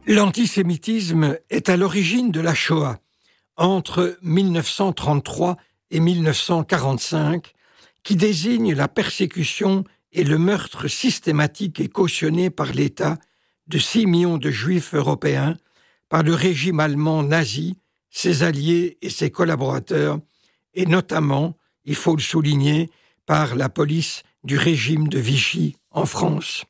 L'antisémitisme est à l'origine de la Shoah, entre 1933 et 1945, qui désigne la persécution et le meurtre systématique et cautionné par l'État de 6 millions de Juifs européens par le régime allemand nazi, ses alliés et ses collaborateurs, et notamment, il faut le souligner, par la police du régime de Vichy en France.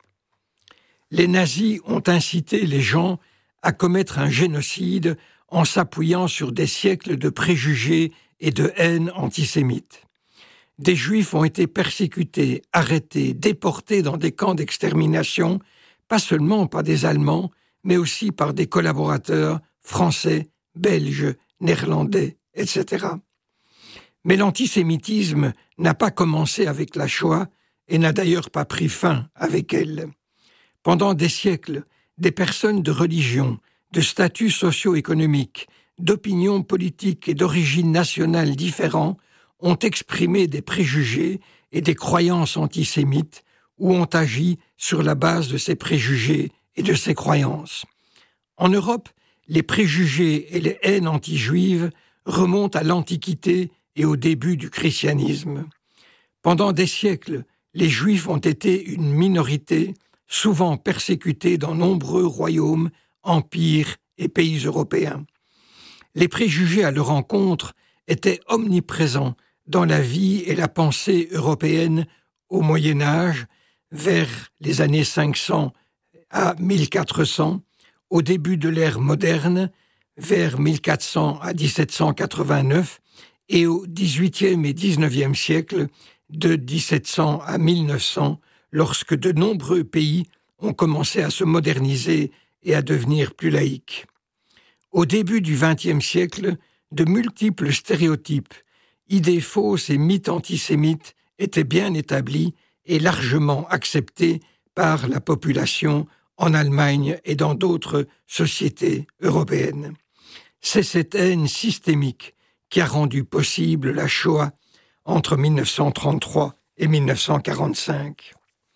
Les nazis ont incité les gens à commettre un génocide en s'appuyant sur des siècles de préjugés et de haine antisémite. Des Juifs ont été persécutés, arrêtés, déportés dans des camps d'extermination, pas seulement par des Allemands, mais aussi par des collaborateurs français, belges, néerlandais, etc. Mais l'antisémitisme n'a pas commencé avec la Shoah et n'a d'ailleurs pas pris fin avec elle. Pendant des siècles, des personnes de religion, de statut socio-économique, d'opinions politiques et d'origine nationale différents ont exprimé des préjugés et des croyances antisémites ou ont agi sur la base de ces préjugés et de ces croyances. En Europe, les préjugés et les haines anti-juives remontent à l'Antiquité et au début du christianisme. Pendant des siècles, les Juifs ont été une minorité, souvent persécutée dans nombreux royaumes, empires et pays européens. Les préjugés à leur encontre étaient omniprésents dans la vie et la pensée européenne au Moyen Âge, vers les années 500 à 1400, au début de l'ère moderne, vers 1400 à 1789, et au XVIIIe et XIXe siècle, de 1700 à 1900, lorsque de nombreux pays ont commencé à se moderniser et à devenir plus laïques. Au début du XXe siècle, de multiples stéréotypes, idées fausses et mythes antisémites étaient bien établis et largement acceptés par la population en Allemagne et dans d'autres sociétés européennes. C'est cette haine systémique qui a rendu possible la Shoah entre 1933 et 1945.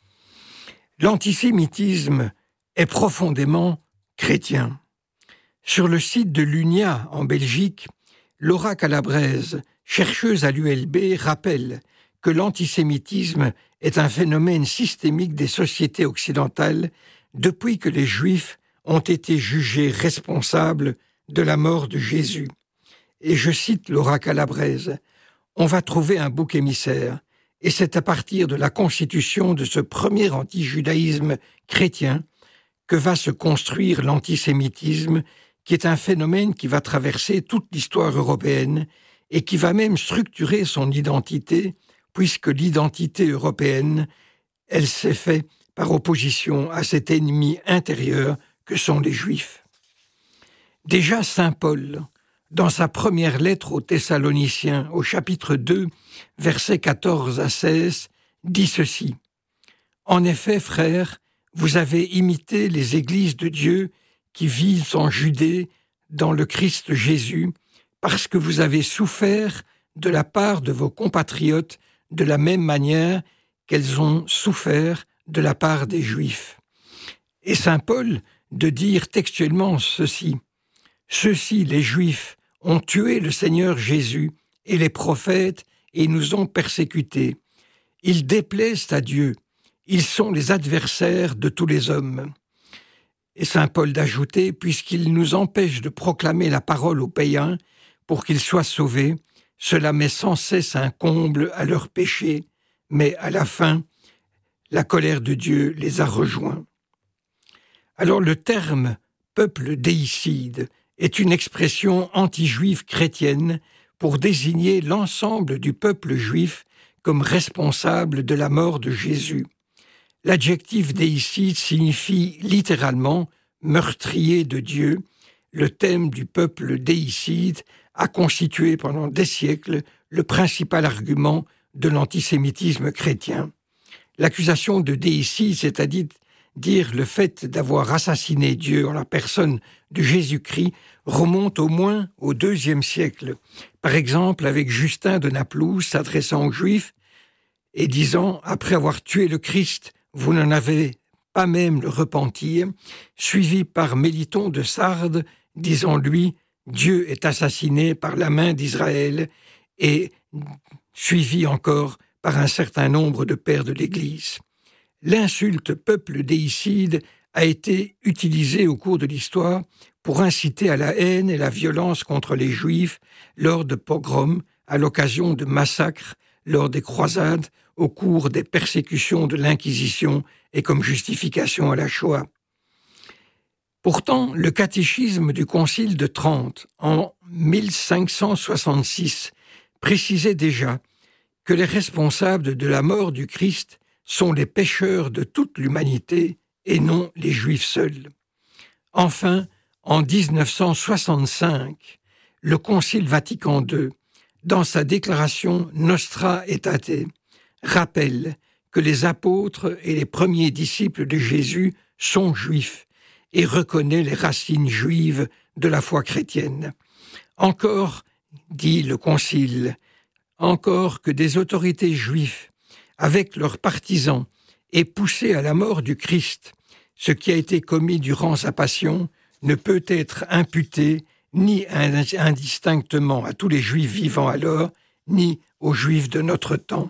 L'antisémitisme est profondément chrétien. Sur le site de l'UNIA en Belgique, Laura Calabrese, chercheuse à l'ULB, rappelle que l'antisémitisme est un phénomène systémique des sociétés occidentales depuis que les Juifs ont été jugés responsables de la mort de Jésus. Et je cite Laura Calabrese, « On va trouver un bouc émissaire, et c'est à partir de la constitution de ce premier antijudaïsme chrétien que va se construire l'antisémitisme, qui est un phénomène qui va traverser toute l'histoire européenne et qui va même structurer son identité, puisque l'identité européenne, elle s'est faite par opposition à cet ennemi intérieur que sont les Juifs. » Déjà saint Paul, dans sa première lettre aux Thessaloniciens, au chapitre 2, versets 14 à 16, dit ceci. « En effet, frères, vous avez imité les églises de Dieu qui vivent en Judée dans le Christ Jésus, parce que vous avez souffert de la part de vos compatriotes de la même manière qu'elles ont souffert de la part des Juifs. » Et saint Paul de dire textuellement ceci. « Ceux-ci, les Juifs, ont tué le Seigneur Jésus et les prophètes et nous ont persécutés. Ils déplaisent à Dieu. Ils sont les adversaires de tous les hommes. » Et saint Paul d'ajouter, puisqu'ils nous empêchent de proclamer la parole aux païens pour qu'ils soient sauvés, cela met sans cesse un comble à leurs péchés, mais à la fin, la colère de Dieu les a rejoints. Alors le terme « peuple déicide » est une expression anti-juive chrétienne pour désigner l'ensemble du peuple juif comme responsable de la mort de Jésus. L'adjectif déicide signifie littéralement « meurtrier de Dieu ». Le thème du peuple déicide a constitué pendant des siècles le principal argument de l'antisémitisme chrétien. L'accusation de déicide, c'est-à-dire le fait d'avoir assassiné Dieu en la personne de Jésus-Christ, remonte au moins au IIe siècle. Par exemple, avec Justin de Naplouse s'adressant aux Juifs et disant « Après avoir tué le Christ, vous n'en avez pas même le repentir, suivi par Méliton de Sardes, disant lui « Dieu est assassiné par la main d'Israël » et suivi encore par un certain nombre de pères de l'Église. L'insulte « peuple déicide » a été utilisée au cours de l'histoire pour inciter à la haine et la violence contre les Juifs lors de pogroms, à l'occasion de massacres, lors des croisades, au cours des persécutions de l'Inquisition et comme justification à la Shoah. Pourtant, le catéchisme du Concile de Trente, en 1566, précisait déjà que les responsables de la mort du Christ sont les pécheurs de toute l'humanité et non les Juifs seuls. Enfin, en 1965, le Concile Vatican II, dans sa déclaration Nostra Aetate, rappelle que les apôtres et les premiers disciples de Jésus sont juifs et reconnaît les racines juives de la foi chrétienne. Encore, dit le Concile, encore que des autorités juives, avec leurs partisans, aient poussé à la mort du Christ, ce qui a été commis durant sa passion ne peut être imputé ni indistinctement à tous les Juifs vivants alors, ni aux Juifs de notre temps.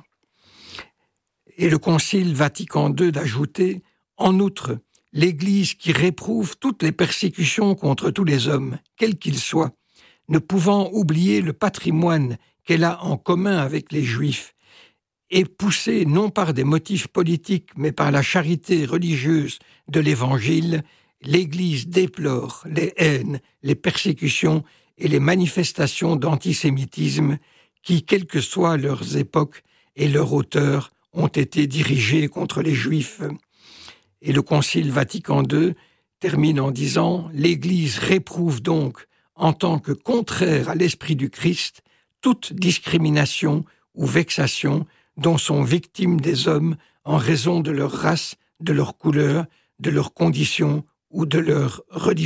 Et le Concile Vatican II d'ajouter, en outre, l'Église qui réprouve toutes les persécutions contre tous les hommes, quels qu'ils soient, ne pouvant oublier le patrimoine qu'elle a en commun avec les Juifs, et poussée non par des motifs politiques, mais par la charité religieuse de l'Évangile, l'Église déplore les haines, les persécutions et les manifestations d'antisémitisme qui, quelles que soient leurs époques et leurs auteurs, ont été dirigées contre les Juifs. Et le Concile Vatican II termine en disant « L'Église réprouve donc, en tant que contraire à l'esprit du Christ, toute discrimination ou vexation dont sont victimes des hommes en raison de leur race, de leur couleur, de leurs conditions ou de leur religion. »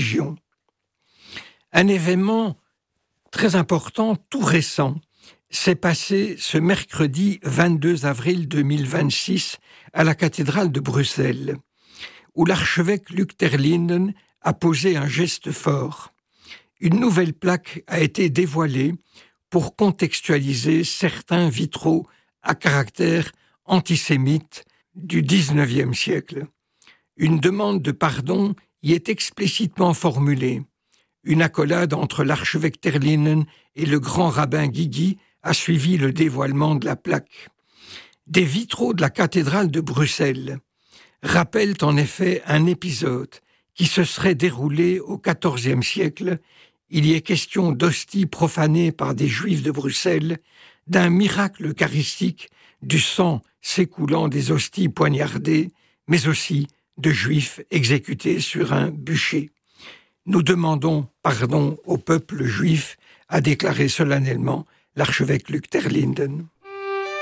Un événement très important, tout récent, s'est passé ce mercredi 22 avril 2026 à la cathédrale de Bruxelles, où l'archevêque Luc Terlinden a posé un geste fort. Une nouvelle plaque a été dévoilée pour contextualiser certains vitraux à caractère antisémite du XIXe siècle. Une demande de pardon y est explicitement formulée. Une accolade entre l'archevêque Terlinden et le grand rabbin Guigui a suivi le dévoilement de la plaque. Des vitraux de la cathédrale de Bruxelles rappellent en effet un épisode qui se serait déroulé au XIVe siècle. Il y est question d'hosties profanées par des Juifs de Bruxelles, d'un miracle eucharistique, du sang s'écoulant des hosties poignardées, mais aussi de Juifs exécutés sur un bûcher. Nous demandons pardon au peuple juif, a déclaré solennellement l'archevêque Luc Terlinden.